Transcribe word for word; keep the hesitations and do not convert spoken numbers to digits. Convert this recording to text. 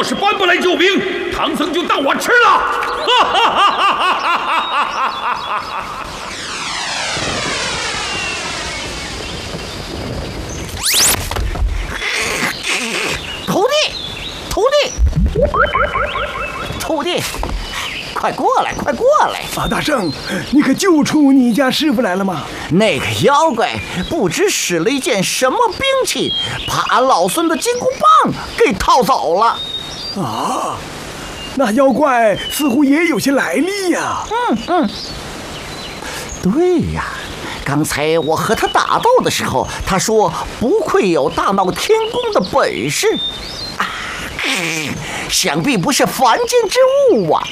若是搬不来救兵，唐僧就当我吃了！哈哈哈哈哈哈！ 徒弟，徒弟，徒弟，快过来，快过来！ 马大圣，你可救出你家师傅来了吗？ 那个妖怪不知使了一件什么兵器，把俺老孙的金箍棒给套走了。 啊，那妖怪似乎也有些来历呀。 嗯嗯，对呀。刚才我和他打斗的时候，他说不愧有大闹天宫的本事，啊，想必不是凡间之物啊！